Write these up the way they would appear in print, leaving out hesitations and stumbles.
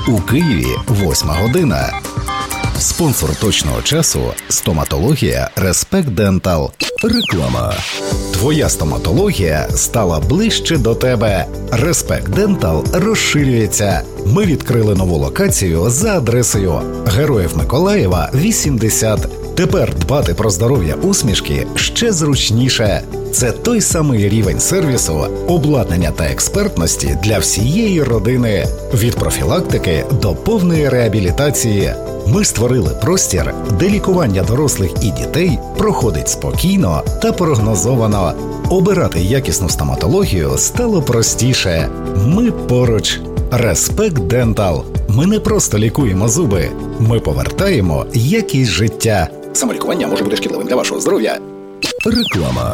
У Києві 8 година. Спонсор точного часу – стоматологія Respect Dental. Реклама. Твоя стоматологія стала ближче до тебе. Respect Dental розширюється. Ми відкрили нову локацію за адресою Героїв Миколаєва, 80. Тепер дбати про здоров'я усмішки ще зручніше. Це той самий рівень сервісу, обладнання та експертності для всієї родини. Від профілактики до повної реабілітації. Ми створили простір, де лікування дорослих і дітей проходить спокійно та прогнозовано. Обирати якісну стоматологію стало простіше. Ми поруч. Respect Dental. Ми не просто лікуємо зуби. Ми повертаємо якість життя. Самолікування може бути шкідливим для вашого здоров'я. Реклама.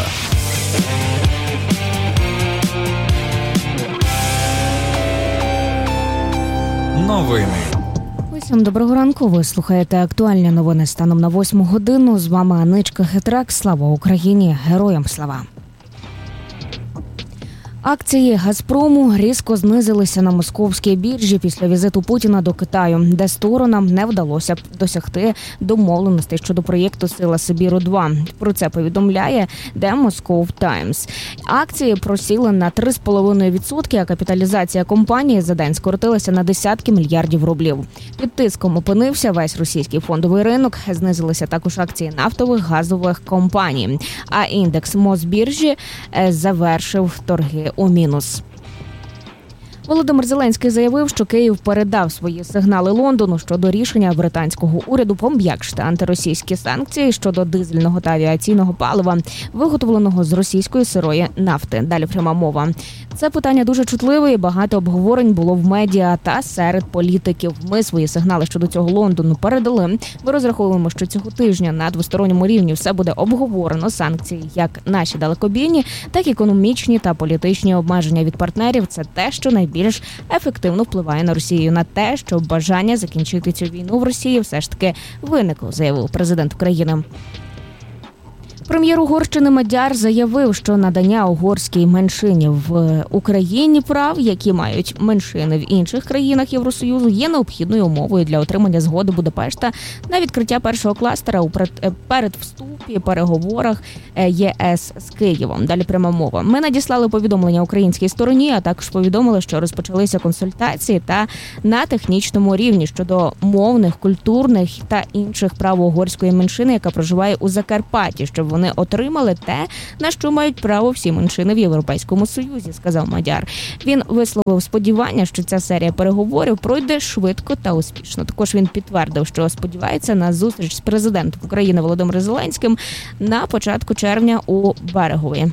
Новини. Усім доброго ранку. Ви слухаєте актуальні новини станом на 8 годину. З вами Аничка Хитрак. Слава Україні! Героям слава! Акції «Газпрому» різко знизилися на московській біржі після візиту Путіна до Китаю, де сторонам не вдалося досягти домовленостей щодо проєкту «Сила Сибіру-2». Про це повідомляє The Moscow Times. Акції просіли на 3,5%, а капіталізація компанії за день скоротилася на десятки мільярдів рублів. Під тиском опинився весь російський фондовий ринок, знизилися також акції нафтових, газових компаній. А індекс Мосбіржі завершив торги у мінус. Володимир Зеленський заявив, що Київ передав свої сигнали Лондону щодо рішення британського уряду пом'якшити антиросійські санкції щодо дизельного та авіаційного палива, виготовленого з російської сирої нафти. Далі пряма мова. Це питання дуже чутливе і багато обговорень було в медіа та серед політиків. Ми свої сигнали щодо цього Лондону передали. Ми розраховуємо, що цього тижня на двосторонньому рівні все буде обговорено. Санкції як наші далекобійні, так і економічні та політичні обмеження від партнерів. Це те, що найбільш ефективно впливає на Росію, на те, що бажання закінчити цю війну в Росії все ж таки виникло, заявив президент України. Прем'єр Угорщини Мадяр заявив, що надання угорській меншині в Україні прав, які мають меншини в інших країнах Євросоюзу, є необхідною умовою для отримання згоди Будапешта на відкриття першого кластера у передвступі переговорах ЄС з Києвом. Далі пряма мова. Ми надіслали повідомлення українській стороні, а також повідомили, що розпочалися консультації та на технічному рівні щодо мовних, культурних та інших прав угорської меншини, яка проживає у Закарпатті, щоб вони отримали те, на що мають право всі меншини в Європейському Союзі, сказав Мадяр. Він висловив сподівання, що ця серія переговорів пройде швидко та успішно. Також він підтвердив, що сподівається на зустріч з президентом України Володимиром Зеленським на початку червня у Берегові.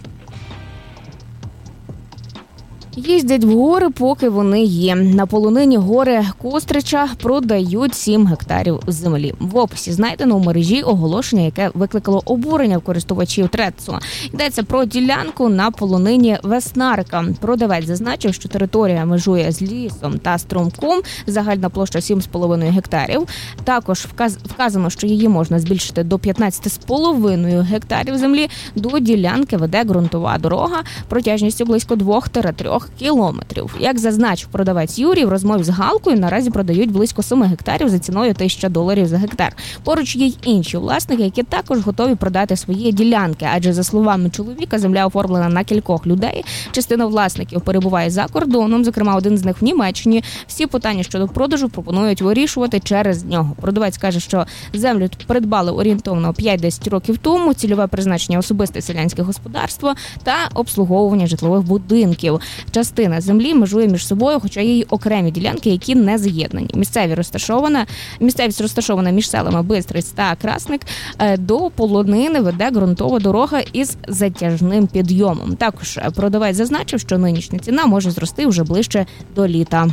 Їздять в гори, поки вони є. На полонині гори Кострича продають 7 гектарів землі. В описі знайдено у мережі оголошення, яке викликало обурення в користувачів Трецу. Йдеться про ділянку на полонині Веснарка. Продавець зазначив, що територія межує з лісом та струмком, загальна площа 7,5 гектарів. Також вказано, що її можна збільшити до 15,5 гектарів землі. До ділянки веде ґрунтова дорога протяжністю близько 2-3 кілометрів. Як зазначив продавець Юрій, в розмові з Галкою наразі продають близько 7 гектарів за ціною $1000 за гектар. Поруч є й інші власники, які також готові продати свої ділянки, адже, за словами чоловіка, земля оформлена на кількох людей. Частина власників перебуває за кордоном, зокрема один з них в Німеччині. Всі питання щодо продажу пропонують вирішувати через нього. Продавець каже, що землю придбали орієнтовно 5-10 років тому, цільове призначення – особисте селянське господарство та обслуговування житлових будинків. Частина землі межує між собою, хоча є й окремі ділянки, які не з'єднані. Місцевість розташована між селами Бистриць та Красник. До полонини веде ґрунтова дорога із затяжним підйомом. Також продавець зазначив, що нинішня ціна може зрости вже ближче до літа.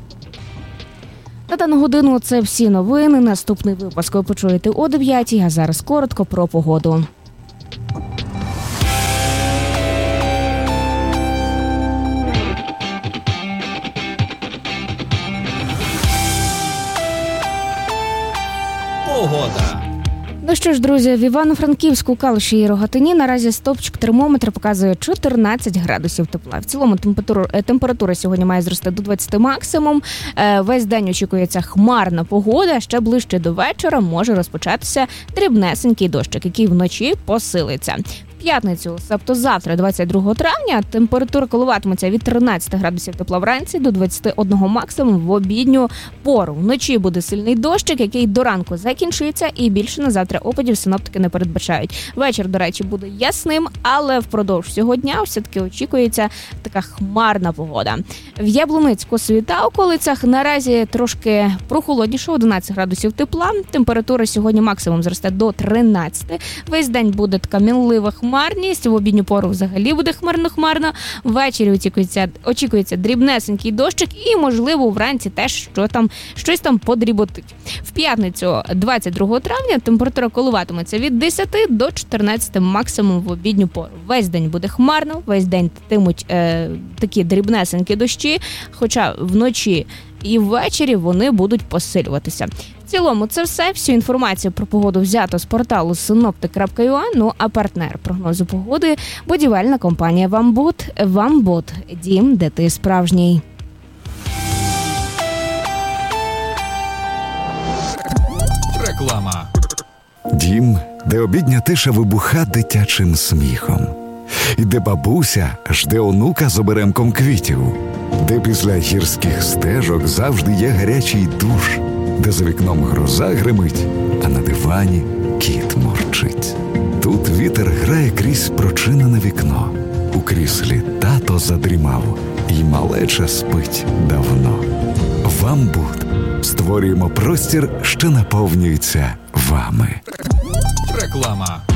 На дану годину це всі новини. Наступний випуск ви почуєте о 9:00, а зараз коротко про погоду. Погода. що ж, друзі, в Івано-Франківську, Калуші і Рогатині наразі стопчик термометра показує 14 градусів тепла. В цілому температура сьогодні має зрости до 20 максимум. Весь день очікується хмарна погода. Ще ближче до вечора може розпочатися дрібнесенький дощик, який вночі посилиться. В п'ятницю, тобто завтра, 22 травня, температура коливатиметься від 13 градусів тепла вранці до 21 максимум в обідню пору. Вночі буде сильний дощик, який до ранку закінчиться, і більше на завтра опадів синоптики не передбачають. Вечір, до речі, буде ясним, але впродовж цього дня все-таки очікується така хмарна погода. В Яблуницьку та околицях наразі трошки прохолодніше, 11 градусів тепла. Температура сьогодні максимум зросте до 13. Весь день буде така мінлива хмарність, в обідню пору взагалі буде хмарно-хмарно. Ввечері очікується дрібнесенький дощик і, можливо, вранці теж щось там подріботить. В п'ятницю, 22 травня, температура коливатиметься від 10 до 14 максимум в обідню пору. Весь день буде хмарно, весь день йтимуть такі дрібнесенькі дощі, хоча вночі і ввечері вони будуть посилюватися. В цілому це все. Всю інформацію про погоду взято з порталу synoptik.ua. Ну а партнер прогнозу погоди – будівельна компанія «Вамбот». «Вамбот» – дім, де ти справжній. Реклама. Дім, де обідня тиша вибуха дитячим сміхом. І де бабуся жде онука з оберемком квітів. Де після гірських стежок завжди є гарячий душ. Де за вікном гроза гримить, а на дивані кіт мурчить. Тут вітер грає крізь прочинене вікно. У кріслі тато задрімав, і малеча спить давно. «Вамбут» створюємо простір, що наповнюється вами. Реклама.